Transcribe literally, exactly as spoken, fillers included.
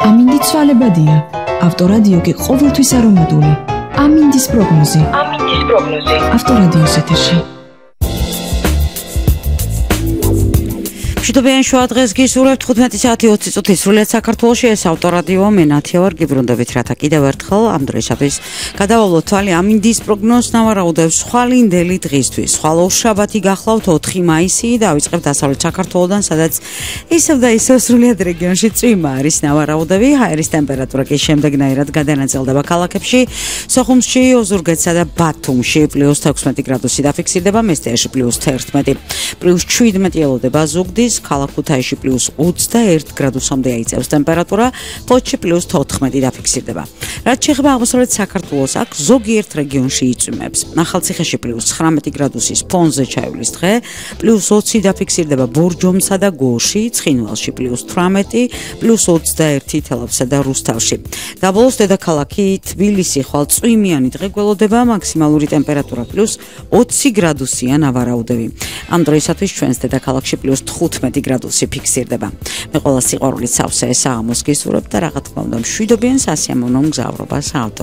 ამინდი ცვალებადია. ავტორადიო კი ყოველთვის არომატული. ამინდის პროგნოზი. ამინდის პროგნოზი. ავტორადიოს ეთერში. მშვიდობიან შუა დღეს გისურვებთ თხუთმეტი საათი ოცი წუთი სრულიად საქართველოში ეს ავტორადიო მე ნათია ვარ გიბრუნდებით რათა კიდევ ერთხელ ამ დროისათვის გადავალოთ თვალი ამინდის პროგნოზს ნავარაუდებს ხვალინდელი დღისთვის ხვალ შაბათი გახლავთ ოთხი მაისი დავიწყებთ დასავლეთ საქართველოდან სადაც ისევ და ისევ სრულიად რეგიონში წვიმა არის ნავარაუდები ჰაერის ტემპერატურა კი შემდეგნაირად გადანაწილდება ქალაქებში სოხუმში ოზურგეთსა და ბათუმში პლუს თექვსმეტი გრადუსი დაფიქსირდება მესტიაში პლუს თერთმეტი პლუს შვიდმეტი ელოდება ზუგდის ქალაქ ქუთაისში პლუს ოცდაერთი გრადუსამდე აიწევს ტემპერატურა, ფოთში პლუს თოთხმეტი დაფიქსირდება. რაც შეეხება აღმოსავლეთ საქართველოს, აქ ზოგიერთ რეგიონში იწვიმებს. ახალციხეში პლუს ცხრამეტი გრადუსის ფონზე ჩაივლის დღე, პლუს ოცი დაფიქსირდება ბორჯომსა და გორში, ცხინვალში პლუს თვრამეტი, პლუს ოცდაერთი თელავსა და რუსთავში. დაბოლოს დედაქალაქი თბილისი ხვალ წვიმიანი დღე გველოდება, მაქსიმალური ტემპერატურა პლუს ოცი გრადუსია ნავარაუდები. ამ დროისათვის ჩვენს დედაქალაქში პლუს თხუთმეტი გრადუსი ფიქსირდება. მე ყველა სიყვარულით სავსე ეს აღმოს გისურვებთ და რა თქმა უნდა მშვიდობიან სასიამოვნო მგზავრობას.